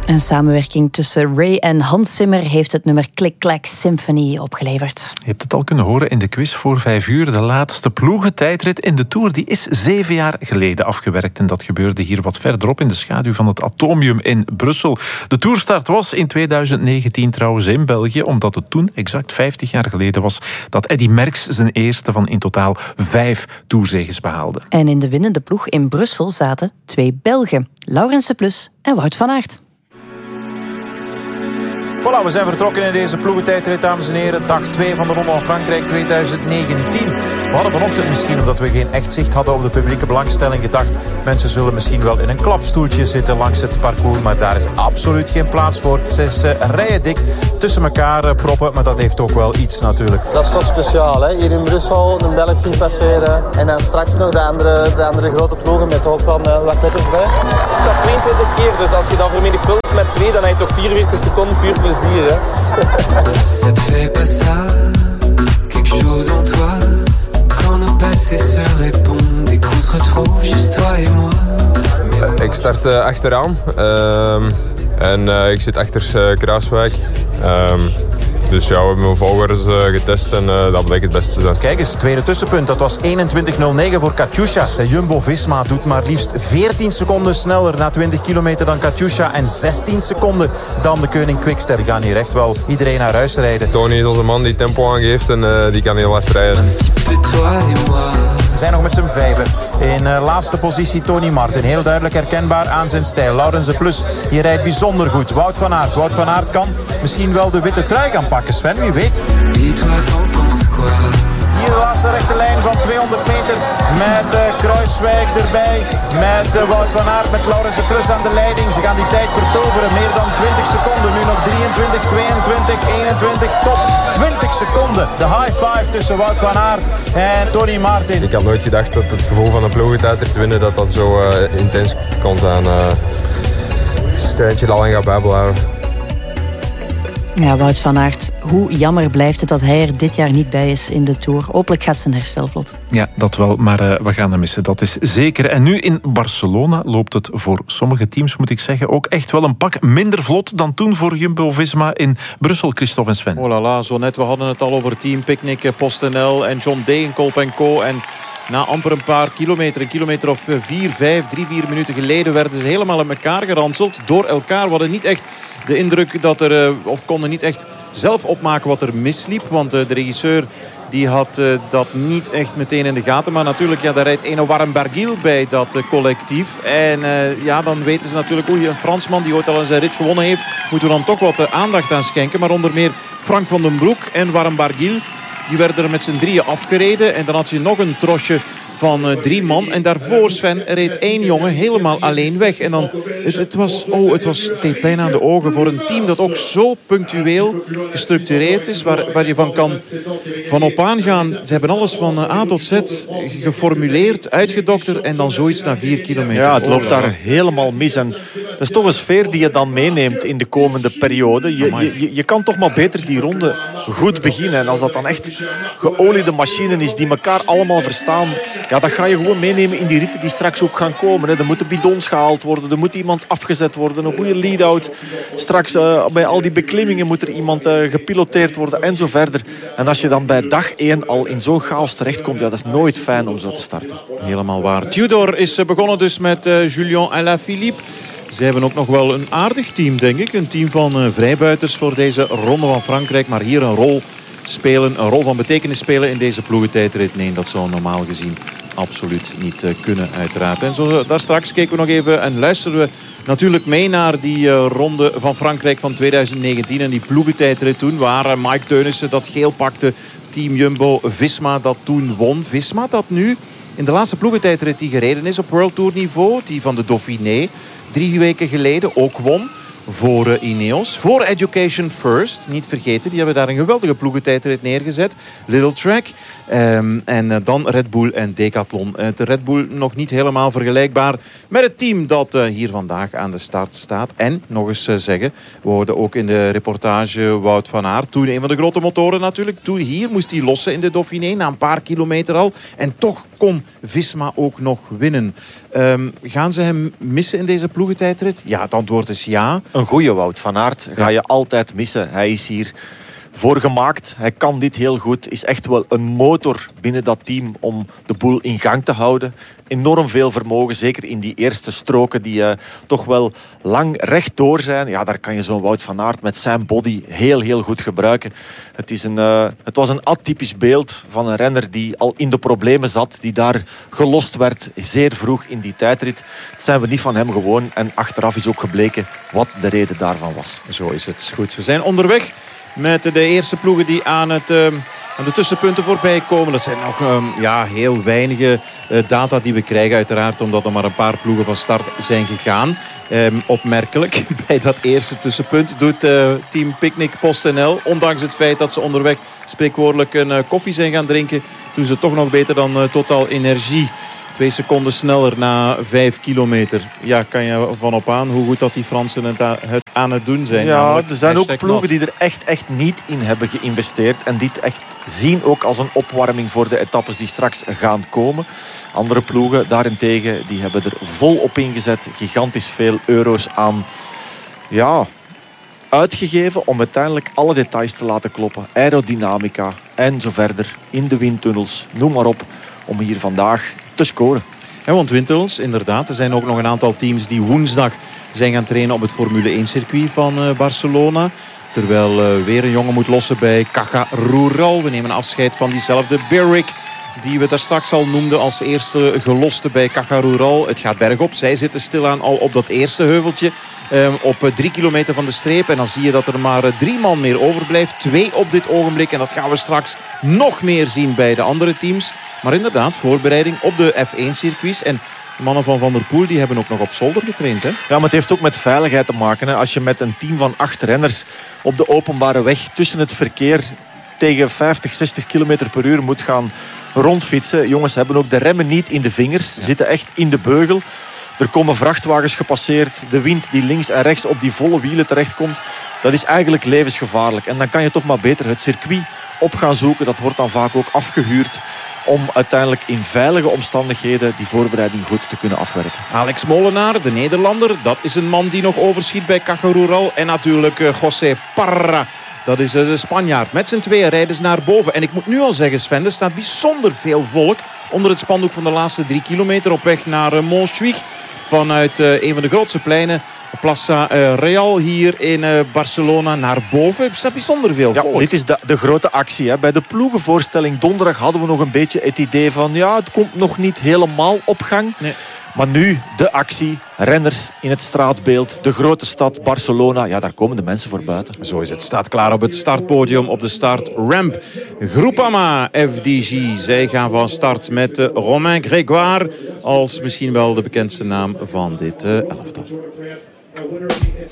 Een samenwerking tussen Ray en Hans Zimmer heeft het nummer Click Clack Symphony opgeleverd. Je hebt het al kunnen horen in de quiz voor 5 uur. De laatste ploegentijdrit in de Tour die is 7 jaar geleden afgewerkt. En dat gebeurde hier wat verderop in de schaduw van het Atomium in Brussel. De Tourstart was in 2019 trouwens in België, omdat het toen exact 50 jaar geleden was dat Eddy Merckx zijn eerste van in totaal 5 Tourzeges behaalde. En in de winnende ploeg in Brussel zaten 2 Belgen, Laurens de Plus en Wout van Aert. Voilà, we zijn vertrokken in deze ploegentijdrit, dames en heren. Dag 2 van de Ronde van Frankrijk 2019. We hadden vanochtend misschien, omdat we geen echt zicht hadden op de publieke belangstelling, gedacht, mensen zullen misschien wel in een klapstoeltje zitten langs het parcours, maar daar is absoluut geen plaats voor. Het is rijen dik tussen elkaar proppen, maar dat heeft ook wel iets natuurlijk. Dat is toch speciaal, hè? Hier in Brussel een Belg zien passeren en dan straks nog de andere grote ploegen met ook wel wat letters bij. Dat 22 keer, dus als je dan vermenigvuldigt met 2, dan heb je toch 44 seconden puur plezier, hè? Ça te fait pas ça, quelque chose en toi, quand nos passés se répondent et qu'on se retrouve juste toi et moi. Ik start achteraan en ik zit achter Kruiswijk. Dus ja, we hebben mijn volgers getest en dat bleek het beste te zijn. Kijk eens, tweede tussenpunt. Dat was 21.09 voor Katusha. De Jumbo-Visma doet maar liefst 14 seconden sneller na 20 kilometer dan Katusha. En 16 seconden dan de Koning Quickstep. Die gaan hier echt wel iedereen naar huis rijden. Tony is onze man die tempo aangeeft en die kan heel hard rijden. Ze zijn nog met z'n vijven. In laatste positie Tony Martin. Heel duidelijk herkenbaar aan zijn stijl. Laurens de Plus, die rijdt bijzonder goed. Wout van Aert. Wout van Aert kan misschien wel de witte trui gaan pakken. Sven, wie weet. Hier de laatste rechte lijn van 200 meter met Kruiswijk erbij. Met Wout van Aert, met Laurens de Plus aan de leiding. Ze gaan die tijd vertoveren. Meer dan 20 seconden. Nu nog 23, 22, 21. Top 20 seconden. De high five tussen Wout van Aert en Tony Martin. Ik had nooit gedacht dat het gevoel van een ploegentijdrit te winnen dat zo intens kon zijn. Het is er eentje dat lang gaat bijblijven. Ja, Wout van Aert, hoe jammer blijft het dat hij er dit jaar niet bij is in de Tour. Hopelijk gaat zijn herstel vlot. Ja, dat wel, maar we gaan hem missen, dat is zeker. En nu in Barcelona loopt het voor sommige teams, moet ik zeggen, ook echt wel een pak minder vlot dan toen voor Jumbo-Visma in Brussel, Christophe en Sven. Oh la la, zo net, we hadden het al over Team Picnic, PostNL en John Degenkolb en co. En na amper een paar kilometer, een kilometer of 4 minuten geleden, werden ze helemaal in elkaar geranseld door elkaar. We hadden niet echt de indruk dat er, of konden niet echt zelf opmaken wat er misliep. Want de regisseur die had dat niet echt meteen in de gaten. Maar natuurlijk, ja, daar rijdt Eno Warren Barguil bij dat collectief. En ja, dan weten ze natuurlijk, oei, een Fransman die ooit al eens een rit gewonnen heeft, moeten we dan toch wat aandacht aan schenken. Maar onder meer Frank van den Broek en Warren Barguil, die werden er met z'n drieën afgereden. En dan had je nog een trosje van 3 man. En daarvoor, Sven, reed 1 jongen helemaal alleen weg. En dan, het deed pijn aan de ogen voor een team dat ook zo punctueel gestructureerd is, waar je van op aangaan. Ze hebben alles van A tot Z geformuleerd, uitgedokterd en dan zoiets na 4 kilometer. Ja, het loopt daar helemaal mis. En dat is toch een sfeer die je dan meeneemt in de komende periode. Je kan toch maar beter die ronde goed beginnen. En als dat dan echt geoliede machine is die elkaar allemaal verstaan, ja, dat ga je gewoon meenemen in die ritten die straks ook gaan komen. Er moeten bidons gehaald worden, er moet iemand afgezet worden, een goede lead-out. Straks bij al die beklimmingen moet er iemand gepiloteerd worden en zo verder. En als je dan bij dag 1 al in zo'n chaos terechtkomt, ja, dat is nooit fijn om zo te starten. Helemaal waar. Tudor is begonnen dus met Julien Alaphilippe. Ze hebben ook nog wel een aardig team, denk ik. Een team van vrijbuiters voor deze Ronde van Frankrijk. Maar hier een rol van betekenis spelen in deze ploegentijdrit. Nee, dat zou normaal gezien absoluut niet kunnen, uiteraard. En zo, daar straks keken we nog even en luisteren we natuurlijk mee naar die Ronde van Frankrijk van 2019. En die ploegentijdrit toen, waar Mike Teunissen dat geel pakte. Team Jumbo-Visma dat toen won. Visma dat nu in de laatste ploegentijdrit die gereden is op World Tour niveau, die van de Dauphiné 3 weken geleden ook won. Voor Ineos, voor Education First, niet vergeten, die hebben daar een geweldige ploegentijdrit neergezet. Little Track. En dan Red Bull en Decathlon. De Red Bull nog niet helemaal vergelijkbaar met het team dat hier vandaag aan de start staat. En, nog eens zeggen, we hoorden ook in de reportage Wout van Aert. Toen een van de grote motoren natuurlijk. Toen hier moest hij lossen in de Dauphiné, na een paar kilometer al. En toch kon Visma ook nog winnen. Gaan ze hem missen in deze ploegentijdrit? Ja, het antwoord is ja. een goede Wout van Aert ga je altijd missen. Hij is hier voor gemaakt. Hij kan dit heel goed. Is echt wel een motor binnen dat team om de boel in gang te houden. Enorm veel vermogen, zeker in die eerste stroken die toch wel lang rechtdoor zijn. Ja, daar kan je zo'n Wout van Aert met zijn body heel, heel goed gebruiken. Het was een atypisch beeld van een renner die al in de problemen zat, die daar gelost werd zeer vroeg in die tijdrit. Dat zijn we niet van hem gewoon. En achteraf is ook gebleken wat de reden daarvan was. Zo is het. Goed, we zijn onderweg met de eerste ploegen die aan de tussenpunten voorbij komen. Dat zijn nog heel weinige data die we krijgen uiteraard, omdat er maar een paar ploegen van start zijn gegaan. Opmerkelijk, bij dat eerste tussenpunt doet team Picnic PostNL, ondanks het feit dat ze onderweg spreekwoordelijk een koffie zijn gaan drinken, doen ze toch nog beter dan Total Energie. 2 seconden sneller na 5 kilometer. Ja, kan je van op aan hoe goed dat die Fransen het aan het doen zijn. Ja, er zijn ook ploegen die er echt niet in hebben geïnvesteerd. En dit echt zien ook als een opwarming voor de etappes die straks gaan komen. Andere ploegen daarentegen, die hebben er vol op ingezet. Gigantisch veel euro's aan uitgegeven om uiteindelijk alle details te laten kloppen. Aerodynamica en zo verder. In de windtunnels, noem maar op. Om hier vandaag te scoren. Ja, want windtunnels, inderdaad. Er zijn ook nog een aantal teams die woensdag zijn gaan trainen op het Formule 1 circuit van Barcelona. Terwijl weer een jongen moet lossen bij Caja Rural. We nemen afscheid van diezelfde Berwick die we daar straks al noemden als eerste geloste bij Caja Rural. Het gaat bergop. Zij zitten stilaan al op dat eerste heuveltje. Op 3 kilometer van de streep. En dan zie je dat er maar 3 man meer overblijft. 2 op dit ogenblik. En dat gaan we straks nog meer zien bij de andere teams. Maar inderdaad, voorbereiding op de F1-circuits. En de mannen van Van der Poel die hebben ook nog op zolder getraind. Hè? Ja, maar het heeft ook met veiligheid te maken. Hè. Als je met een team van 8 renners op de openbare weg tussen het verkeer tegen 50, 60 kilometer per uur moet gaan rondfietsen. Jongens hebben ook de remmen niet in de vingers. Ze zitten echt in de beugel. Er komen vrachtwagens gepasseerd. De wind die links en rechts op die volle wielen terechtkomt. Dat is eigenlijk levensgevaarlijk. En dan kan je toch maar beter het circuit op gaan zoeken. Dat wordt dan vaak ook afgehuurd om uiteindelijk in veilige omstandigheden die voorbereiding goed te kunnen afwerken. Alex Molenaar, de Nederlander, dat is een man die nog overschiet bij Caja Rural. En natuurlijk José Parra, dat is de Spanjaard. Met z'n tweeën rijden ze naar boven. En ik moet nu al zeggen, Sven, er staat bijzonder veel volk onder het spandoek van de laatste 3 kilometer op weg naar Montjuïc. Vanuit een van de grootste pleinen, Plaza Real hier in Barcelona, naar boven. Er staat bijzonder veel volk. Ja, dit is de grote actie. Hè. Bij de ploegenvoorstelling donderdag hadden we nog een beetje het idee van het komt nog niet helemaal op gang. Nee. Maar nu de actie, renners in het straatbeeld, de grote stad Barcelona. Ja, daar komen de mensen voor buiten. Zo is het. Staat klaar op het startpodium, op de startramp. Groupama FDJ. Zij gaan van start met Romain Grégoire als misschien wel de bekendste naam van dit elftal.